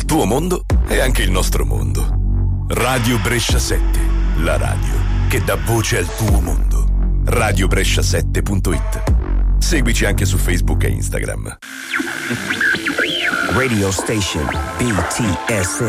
tuo mondo è anche il nostro mondo. Radio Brescia 7, la radio che dà voce al tuo mondo. radiobrescia7.it. Seguici anche su Facebook e Instagram. Radio Station BTS.